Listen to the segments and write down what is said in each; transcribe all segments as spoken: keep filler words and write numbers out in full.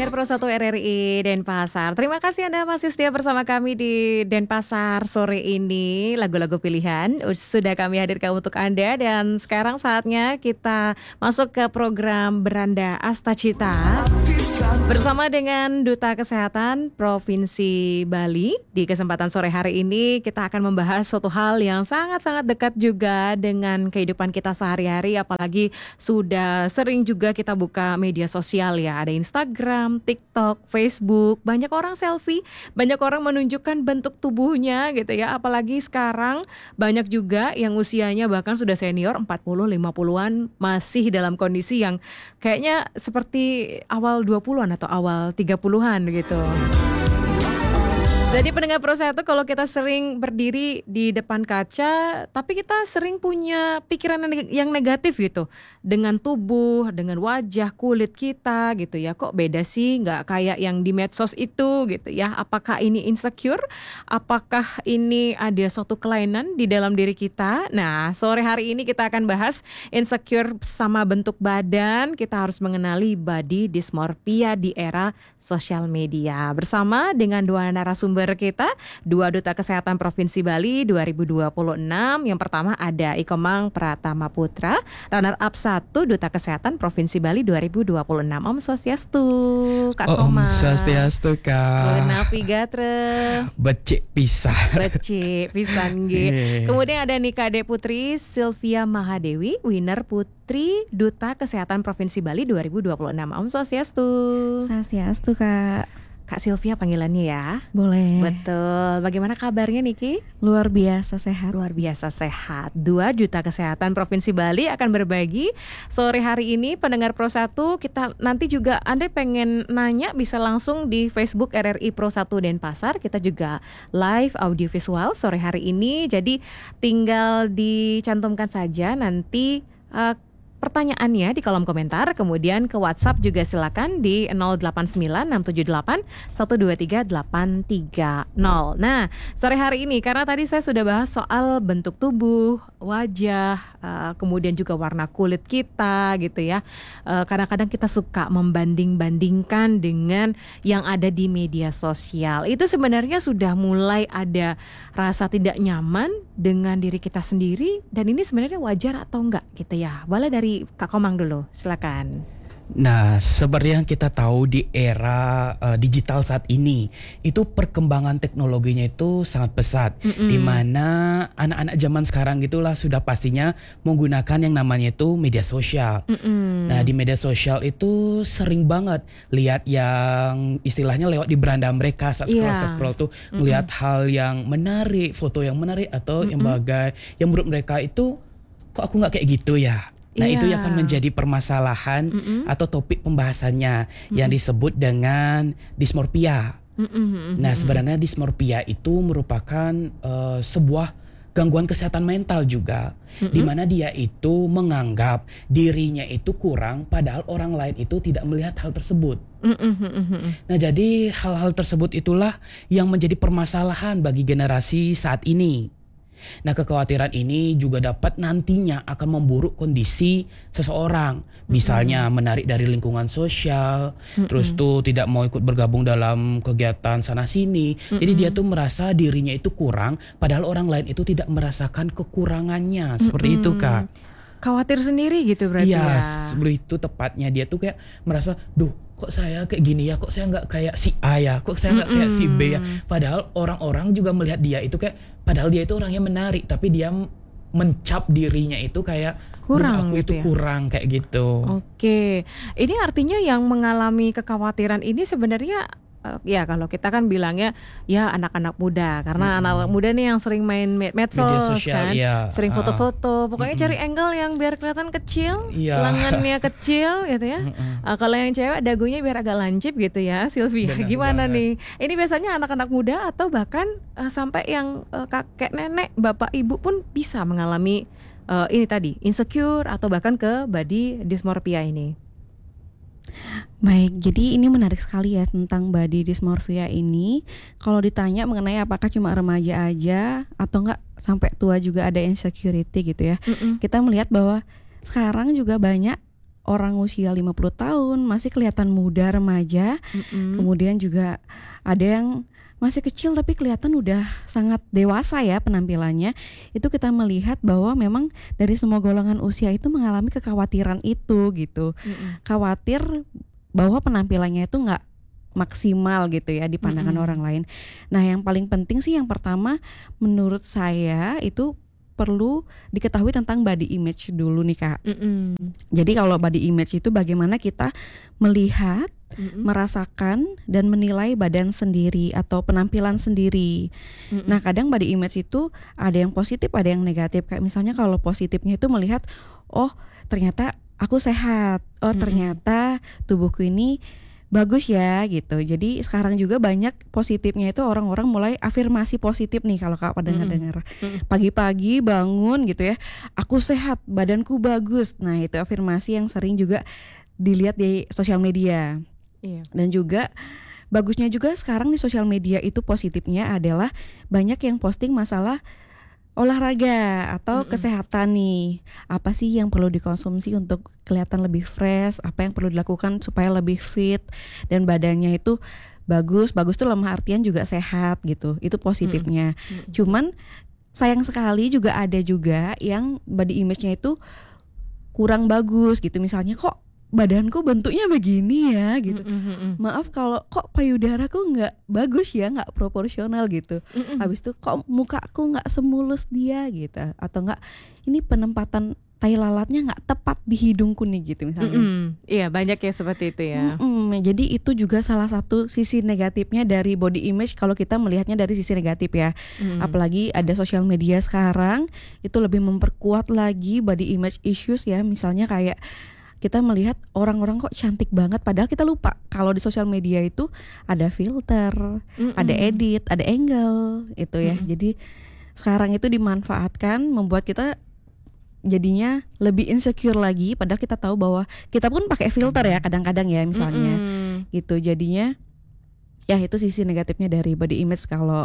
pendengar Pro satu R R I Denpasar. Terima kasih Anda masih setia bersama kami di Denpasar sore ini. Lagu-lagu pilihan sudah kami hadirkan untuk Anda. Dan sekarang saatnya kita masuk ke program Beranda Astacita bersama dengan Duta Kesehatan Provinsi Bali. Di kesempatan sore hari ini kita akan membahas suatu hal yang sangat-sangat dekat juga dengan kehidupan kita sehari-hari. Apalagi sudah sering juga kita buka media sosial ya. Ada Instagram, TikTok, Facebook. Banyak orang selfie, banyak orang menunjukkan bentuk tubuhnya gitu ya. Apalagi sekarang banyak juga yang usianya bahkan sudah senior empat puluh lima puluhan masih dalam kondisi yang kayaknya seperti awal dua puluhan atau awal tiga puluhan gitu. Jadi pendengar Pro satu, kalau kita sering berdiri di depan kaca, tapi kita sering punya pikiran yang negatif gitu. Dengan tubuh, dengan wajah, kulit kita gitu ya. Kok beda sih, nggak kayak yang di medsos itu gitu ya. Apakah ini insecure? Apakah ini ada suatu kelainan di dalam diri kita? Nah, sore hari ini kita akan bahas insecure sama bentuk badan. Kita harus mengenali body dysmorphia di era sosial media. Bersama dengan dua narasumber kita, dua Duta Kesehatan Provinsi Bali dua ribu dua puluh enam. Yang pertama ada Ikomang Pratama Putra, runner up satu Duta Kesehatan Provinsi Bali dua ribu dua puluh enam. Om Swastiastu, Kak oh, Komang. Om Swastiastu, Kak. Benapi gatre. Becik pisah. Becik pisan nggih. Kemudian ada Nikade Putri Sylvia Mahadewi, winner Putri Duta Kesehatan Provinsi Bali dua ribu dua puluh enam. Om Swastiastu. Swastiastu, Kak. Kak Sylvia panggilannya ya. Boleh. Betul. Bagaimana kabarnya Niki? Luar biasa sehat. Luar biasa sehat. Dua Duta Kesehatan Provinsi Bali akan berbagi sore hari ini. Pendengar Pro satu, kita nanti juga Anda pengen nanya bisa langsung di Facebook R R I Pro satu Denpasar. Kita juga live audio visual sore hari ini. Jadi tinggal dicantumkan saja nanti uh, pertanyaannya di kolom komentar, kemudian ke WhatsApp juga silakan di nol delapan sembilan enam tujuh delapan satu dua tiga delapan tiga nol. Nah, sore hari ini karena tadi saya sudah bahas soal bentuk tubuh, wajah, uh, kemudian juga warna kulit kita gitu ya. Uh, kadang-kadang kita suka membanding-bandingkan dengan yang ada di media sosial. Itu sebenarnya sudah mulai ada rasa tidak nyaman dengan diri kita sendiri, dan ini sebenarnya wajar atau enggak gitu ya. Boleh dari Kak Komang dulu, silakan. Nah, seperti yang kita tahu di era uh, digital saat ini, itu perkembangan teknologinya itu sangat pesat. Mm-mm. Di mana anak-anak zaman sekarang gitulah sudah pastinya menggunakan yang namanya itu media sosial. Mm-mm. Nah, di media sosial itu sering banget lihat yang istilahnya lewat di beranda mereka saat scroll-scroll tuh melihat hal yang menarik, foto yang menarik atau Mm-mm. yang bagai yang menurut mereka itu kok aku nggak kayak gitu ya. Nah, yeah. itu yang akan menjadi permasalahan Mm-mm. atau topik pembahasannya Mm-mm. yang disebut dengan dysmorphia. Mm-mm. Nah, sebenarnya dysmorphia itu merupakan uh, sebuah gangguan kesehatan mental juga, Mm-mm. di mana dia itu menganggap dirinya itu kurang padahal orang lain itu tidak melihat hal tersebut. Mm-mm. Nah, jadi hal-hal tersebut itulah yang menjadi permasalahan bagi generasi saat ini. Nah, kekhawatiran ini juga dapat nantinya akan memburuk kondisi seseorang. Misalnya mm-hmm. menarik dari lingkungan sosial, mm-hmm. terus tuh tidak mau ikut bergabung dalam kegiatan sana sini. Mm-hmm. Jadi dia tuh merasa dirinya itu kurang, padahal orang lain itu tidak merasakan kekurangannya. Seperti mm-hmm. itu, Kak. Khawatir sendiri gitu berarti iya, ya? Iya, sebelum itu tepatnya dia tuh kayak merasa, duh kok saya kayak gini ya, kok saya nggak kayak si A ya, kok saya nggak kayak si B ya. Padahal orang-orang juga melihat dia itu kayak, padahal dia itu orangnya menarik, tapi dia mencap dirinya itu kayak kurang aku gitu itu ya? kurang kayak gitu. Oke, ini artinya yang mengalami kekhawatiran ini sebenarnya ya kalau kita kan bilangnya ya anak-anak muda, karena hmm. anak-anak muda nih yang sering main medsos kan, iya. sering uh, foto-foto, pokoknya uh, cari angle yang biar kelihatan kecil, iya. lengannya kecil gitu ya. Uh, uh. Uh, kalau yang cewek dagunya biar agak lancip gitu ya, Sylvia. Benar, gimana benar. nih? Ini biasanya anak-anak muda atau bahkan uh, sampai yang uh, kakek nenek, bapak ibu pun bisa mengalami uh, ini tadi insecure atau bahkan ke body dysmorphia ini. Baik, jadi ini menarik sekali ya tentang body dysmorphia ini. Kalau ditanya mengenai apakah cuma remaja aja atau enggak sampai tua juga ada insecurity gitu ya. Mm-mm. Kita melihat bahwa sekarang juga banyak orang usia lima puluh tahun masih kelihatan muda, remaja. Mm-mm. Kemudian juga ada yang masih kecil tapi kelihatan udah sangat dewasa ya penampilannya. Itu kita melihat bahwa memang dari semua golongan usia itu mengalami kekhawatiran itu gitu. Mm-mm. Khawatir bahwa penampilannya itu nggak maksimal gitu ya di pandangan Mm-mm. orang lain. Nah, yang paling penting sih yang pertama menurut saya itu perlu diketahui tentang body image dulu nih Kak. Mm-mm. Jadi kalau body image itu bagaimana kita melihat, Mm-mm. merasakan dan menilai badan sendiri atau penampilan sendiri. Mm-mm. Nah, kadang body image itu ada yang positif, ada yang negatif. Kayak misalnya kalau positifnya itu melihat, oh ternyata aku sehat, oh Mm-mm. ternyata tubuhku ini bagus ya gitu. Jadi sekarang juga banyak positifnya itu orang-orang mulai afirmasi positif nih kalau Kak pada Mm-mm. dengar. Mm-mm. Pagi-pagi bangun gitu ya, aku sehat, badanku bagus. Nah, itu afirmasi yang sering juga dilihat di sosial media. Iya. Dan juga bagusnya juga sekarang di sosial media itu positifnya adalah banyak yang posting masalah olahraga atau Mm-mm. kesehatan nih. Apa sih yang perlu dikonsumsi untuk kelihatan lebih fresh, apa yang perlu dilakukan supaya lebih fit dan badannya itu bagus. Bagus tuh dalam artian juga sehat gitu. Itu positifnya. Mm-mm. Cuman sayang sekali juga ada juga yang body image-nya itu kurang bagus gitu. Misalnya kok badanku bentuknya begini ya gitu. Mm-mm. Maaf kalau kok payudaraku nggak bagus ya, nggak proporsional gitu. Mm-mm. Habis itu kok mukaku nggak semulus dia gitu. Atau nggak ini penempatan tai lalatnya nggak tepat di hidungku nih gitu misalnya. Mm-mm. Iya, banyak ya seperti itu ya. Mm-mm. Jadi itu juga salah satu sisi negatifnya dari body image kalau kita melihatnya dari sisi negatif ya. Mm. Apalagi ada sosial media sekarang itu lebih memperkuat lagi body image issues ya. Misalnya kayak kita melihat orang-orang kok cantik banget padahal kita lupa kalau di sosial media itu ada filter, Mm-mm. ada edit, ada angle itu ya. Mm-mm. Jadi sekarang itu dimanfaatkan membuat kita jadinya lebih insecure lagi padahal kita tahu bahwa kita pun pakai filter ya kadang-kadang ya misalnya. Mm-mm. Gitu jadinya ya itu sisi negatifnya dari body image kalau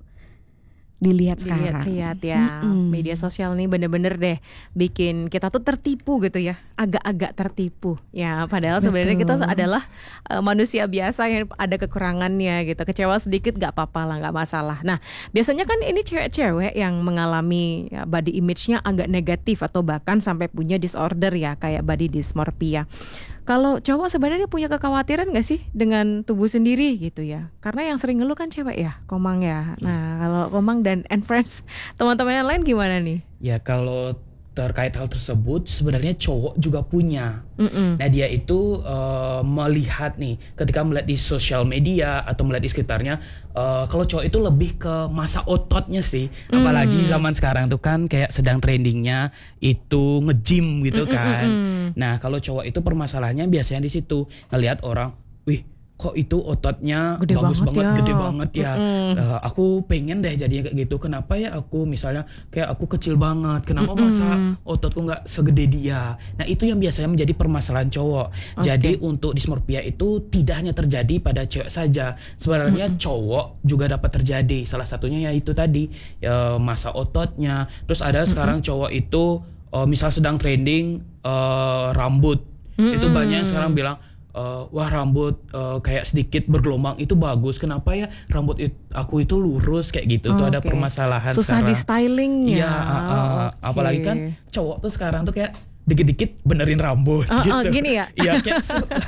dilihat sekarang. Dilihat-lihat ya. Mm-mm. Media sosial nih bener-bener deh bikin kita tuh tertipu gitu ya, agak-agak tertipu ya. Padahal sebenarnya kita Betul. adalah uh, manusia biasa yang ada kekurangannya gitu. Kecewa sedikit gak apa-apa lah, gak masalah. Nah biasanya kan ini cewek-cewek yang mengalami ya, body image-nya agak negatif atau bahkan sampai punya disorder ya kayak body dysmorphia. Kalau cowok sebenarnya punya kekhawatiran gak sih dengan tubuh sendiri gitu ya? Karena yang sering ngeluh kan cewek ya, Komang ya. Nah kalau Komang dan and friends, teman-teman yang lain gimana nih? Ya kalau terkait hal tersebut sebenarnya cowok juga punya. Mm-mm. Nah dia itu uh, melihat nih ketika melihat di sosial media atau melihat di sekitarnya, uh, kalau cowok itu lebih ke masa ototnya sih. Apalagi Mm. zaman sekarang tuh kan kayak sedang trendingnya itu nge-gym gitu kan. Mm-mm. Nah kalau cowok itu permasalahannya biasanya di situ ngelihat orang, wih kok itu ototnya Gede bagus banget banget, ya. gede banget ya. Mm-mm. Uh, aku pengen deh jadinya kayak gitu. Kenapa ya aku misalnya kayak aku kecil banget, kenapa Mm-mm. masa ototku nggak segede dia? Nah itu yang biasanya menjadi permasalahan cowok. Oke. Jadi untuk dysmorphia itu tidak hanya terjadi pada cewek saja, sebenarnya Mm-mm. cowok juga dapat terjadi. Salah satunya ya itu tadi ya, masa ototnya. Terus ada sekarang cowok itu uh, misal sedang trending uh, rambut, Mm-mm. itu banyak yang sekarang bilang, Uh, wah rambut uh, kayak sedikit bergelombang itu bagus. Kenapa ya rambut it, aku itu lurus kayak gitu? Tuh ada Oke. permasalahan Susah sekarang. di stylingnya. Iya, uh, uh, Oke. apalagi kan cowok tuh sekarang tuh kayak dikit-dikit benerin rambut Oh, gitu. oh, gini ya? Iya kayak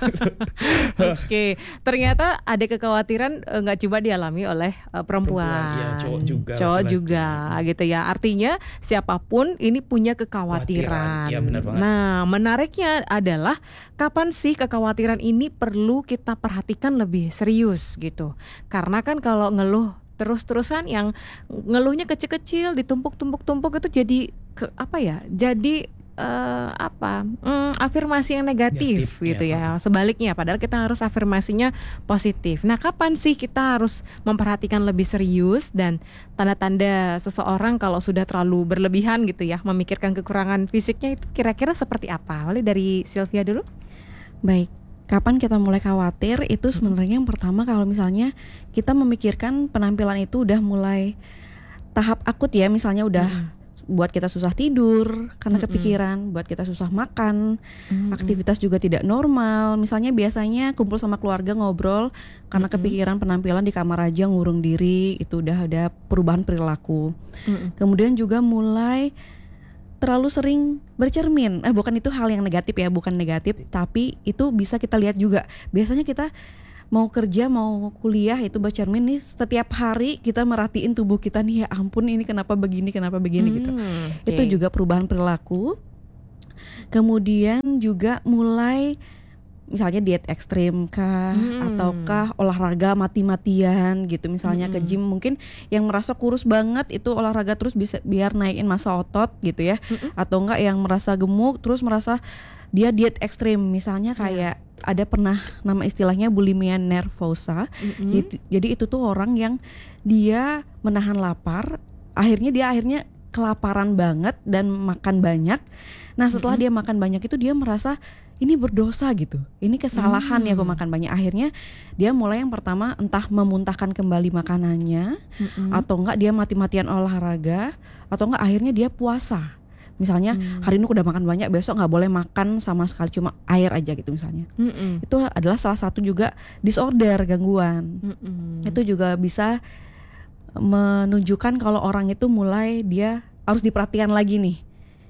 Oke, ternyata ada kekhawatiran eh, nggak cuma dialami oleh eh, perempuan, Perempuan, iya, cowok juga, cowok laki-laki. juga, gitu ya. Artinya siapapun ini punya Kekhawatiran, kekhawatiran. iya, benar banget. Nah, menariknya adalah kapan sih kekhawatiran ini perlu kita perhatikan lebih serius gitu? Karena kan kalau ngeluh terus-terusan yang ngeluhnya kecil-kecil ditumpuk-tumpuk-tumpuk itu jadi ke, apa ya? Jadi eh, apa hmm, afirmasi yang negatif, Negatif, gitu ya. ya. Sebaliknya padahal kita harus afirmasinya positif. Nah kapan sih kita harus memperhatikan lebih serius dan tanda-tanda seseorang kalau sudah terlalu berlebihan gitu ya memikirkan kekurangan fisiknya itu kira-kira seperti apa? Mulai dari Sylvia dulu. Baik, kapan kita mulai khawatir itu sebenarnya yang pertama kalau misalnya kita memikirkan penampilan itu udah mulai tahap akut ya, misalnya udah Mm. buat kita susah tidur karena Mm-mm. kepikiran, buat kita susah makan, Mm-mm. aktivitas juga tidak normal. Misalnya biasanya kumpul sama keluarga ngobrol karena Mm-mm. kepikiran penampilan di kamar aja, ngurung diri, itu udah ada perubahan perilaku. Mm-mm. Kemudian juga mulai terlalu sering bercermin. Eh bukan itu hal yang negatif ya, bukan negatif, tapi itu bisa kita lihat juga. Biasanya kita mau kerja, mau kuliah itu bercermin nih, setiap hari kita merhatiin tubuh kita nih, ya ampun ini kenapa begini, kenapa begini gitu. Hmm, Itu oke. juga perubahan perilaku. Kemudian juga mulai misalnya diet ekstrim kah, Hmm. ataukah olahraga mati-matian gitu. Misalnya ke Mm-mm. gym, mungkin yang merasa kurus banget itu olahraga terus bisa biar naikin massa otot gitu ya. Mm-mm. Atau enggak yang merasa gemuk terus merasa dia diet ekstrim. Misalnya kayak ada pernah nama istilahnya bulimia nervosa. Mm-mm. Jadi, jadi itu tuh orang yang dia menahan lapar, akhirnya dia akhirnya kelaparan banget dan makan banyak. Nah setelah Mm-mm. dia makan banyak itu dia merasa ini berdosa gitu, ini kesalahan ya aku Hmm. makan banyak. Akhirnya dia mulai yang pertama entah memuntahkan kembali makanannya, Mm-mm. atau enggak dia mati-matian olahraga, atau enggak akhirnya dia puasa. Misalnya Hmm. hari ini aku udah makan banyak, besok nggak boleh makan sama sekali, cuma air aja gitu misalnya. Mm-mm. Itu adalah salah satu juga disorder, gangguan. Mm-mm. Itu juga bisa menunjukkan kalau orang itu mulai dia harus diperhatikan lagi nih.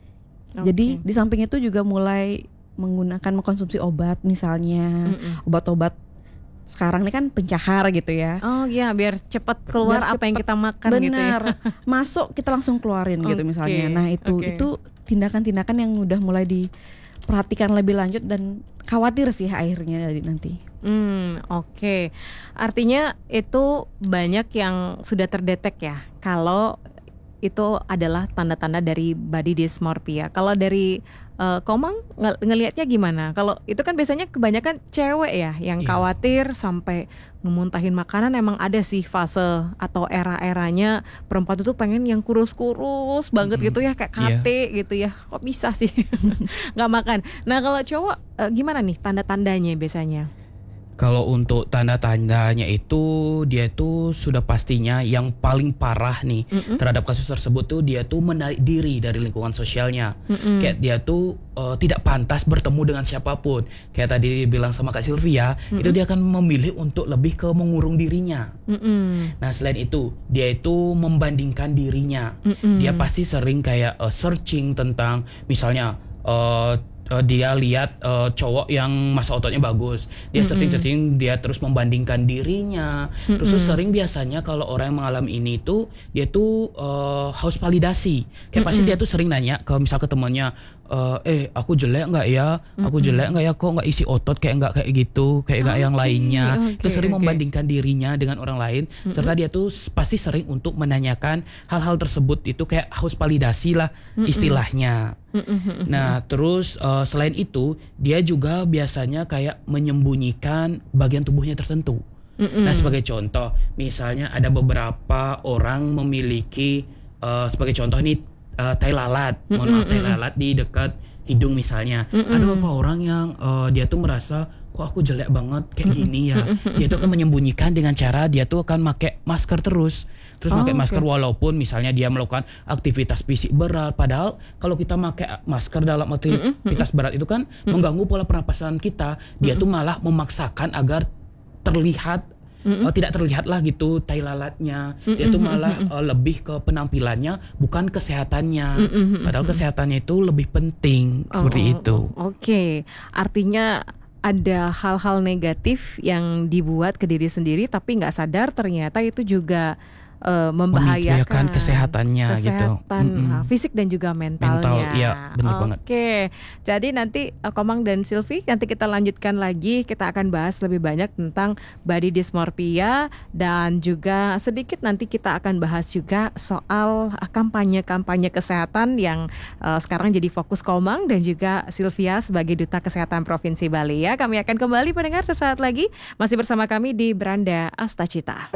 Jadi Oke. di samping itu juga mulai menggunakan mengkonsumsi obat misalnya, Mm-mm. obat-obat sekarang ini kan pencahar gitu ya. Oh ya, biar cepat keluar Biar apa yang cepet, kita makan gitu ya. Benar. Masuk kita langsung keluarin gitu Oke, misalnya. Nah, itu oke. itu tindakan-tindakan yang udah mulai diperhatikan lebih lanjut dan khawatir sih akhirnya dari nanti. Hmm, oke. Artinya itu banyak yang sudah terdetek ya kalau itu adalah tanda-tanda dari body dysmorphia. Kalau dari uh, Komang nge- ngelihatnya gimana? Kalau itu kan biasanya kebanyakan cewek ya yang Iya. khawatir sampai ngemuntahin makanan. Emang ada sih fase atau era-eranya perempuan itu pengen yang kurus-kurus banget Mm-mm. gitu ya, kayak Iya. kate gitu ya. Kok bisa sih nggak makan? Nah kalau cowok uh, gimana nih tanda-tandanya biasanya? Kalau untuk tanda-tandanya itu dia itu sudah pastinya yang paling parah nih Mm-mm. terhadap kasus tersebut tuh dia tuh menarik diri dari lingkungan sosialnya. Mm-mm. Kayak dia tuh uh, tidak pantas bertemu dengan siapapun. Kayak tadi bilang sama Kak Sylvia, itu dia akan memilih untuk lebih ke mengurung dirinya. Mm-mm. Nah selain itu dia itu membandingkan dirinya. Mm-mm. Dia pasti sering kayak uh, searching tentang misalnya uh, uh, dia lihat uh, cowok yang masa ototnya bagus, dia Mm-mm. searching-searching, dia terus membandingkan dirinya. Terus tuh Mm-mm. sering biasanya kalau orang yang mengalami ini tuh dia tuh uh, haus validasi. Kayak pasti Mm-mm. dia tuh sering nanya ke misal ke temannya, uh, eh aku jelek nggak ya? Aku Mm-mm. jelek nggak ya? Kok nggak isi otot kayak nggak kayak gitu, kayak nggak yang Oke, lainnya. oke, Terus sering oke. membandingkan dirinya dengan orang lain, serta dia tuh s- pasti sering untuk menanyakan hal-hal tersebut, itu kayak haus validasi lah istilahnya. Mm-mm. Nah terus uh, selain itu dia juga biasanya kayak menyembunyikan bagian tubuhnya tertentu. Mm-mm. Nah sebagai contoh misalnya ada beberapa orang memiliki uh, sebagai contoh nih uh, tai lalat, mohon maaf, tai lalat di dekat hidung misalnya. Ada beberapa orang yang uh, dia tuh merasa kok aku jelek banget kayak gini ya. Dia tuh akan menyembunyikan dengan cara dia tuh akan pakai masker terus. Terus Oh, pakai masker oke. walaupun misalnya dia melakukan aktivitas fisik berat, padahal kalau kita pakai masker dalam aktivitas berat itu kan mengganggu pola pernapasan kita. Dia tuh malah memaksakan agar terlihat uh, tidak terlihat lah gitu tai lalatnya. Dia tuh malah uh, lebih ke penampilannya bukan kesehatannya. Padahal kesehatannya itu lebih penting seperti Oh, itu. oh, Oke, artinya ada hal-hal negatif yang dibuat ke diri sendiri tapi nggak sadar ternyata itu juga eh, membahayakan Membahayakan kesehatannya gitu. kesehatan Mm-mm. ah, fisik dan juga mentalnya. Mental, iya, benar Oke, banget. jadi nanti eh, Komang dan Sylvie nanti kita lanjutkan lagi, kita akan bahas lebih banyak tentang body dysmorphia dan juga sedikit nanti kita akan bahas juga soal eh, kampanye-kampanye kesehatan yang eh, sekarang jadi fokus Komang dan juga Sylvia sebagai Duta Kesehatan Provinsi Bali ya. Kami akan kembali pendengar sesaat lagi masih bersama kami di Beranda Astacita.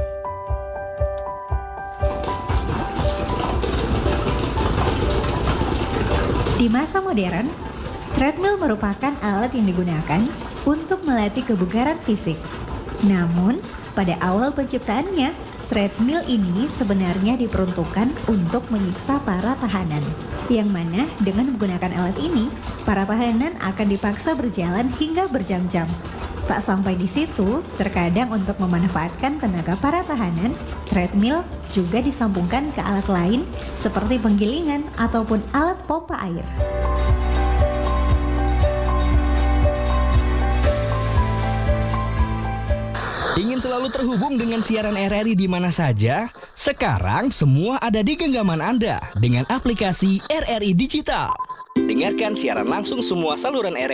Di masa modern, treadmill merupakan alat yang digunakan untuk melatih kebugaran fisik. Namun, pada awal penciptaannya, treadmill ini sebenarnya diperuntukkan untuk menyiksa para tahanan. Yang mana dengan menggunakan alat ini, para tahanan akan dipaksa berjalan hingga berjam-jam. Tak sampai di situ, terkadang untuk memanfaatkan tenaga para tahanan, treadmill juga disambungkan ke alat lain seperti penggilingan ataupun alat pompa air. Ingin selalu terhubung dengan siaran R R I di mana saja? Sekarang semua ada di genggaman Anda dengan aplikasi R R I Digital. Dengarkan siaran langsung semua saluran R R I